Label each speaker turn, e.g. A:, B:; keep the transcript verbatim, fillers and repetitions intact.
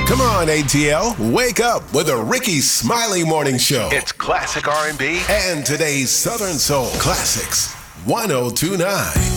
A: Come on, A T L, wake up with a Ricky Smiley Morning Show.
B: It's classic R and B
A: and today's Southern Soul classics. ten twenty-nine